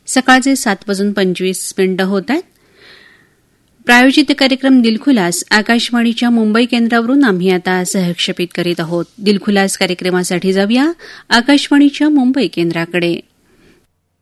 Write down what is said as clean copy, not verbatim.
सकाळचे 7:25 होत आहेत. प्रायोजित कार्यक्रम दिलखुलास आकाशवाणीच्या मुंबई केंद्रावरून आम्ही आता सहक्षेपित करीत आहोत. दिलखुलास कार्यक्रमासाठी जाऊया आकाशवाणीच्या मुंबई केंद्राकडे.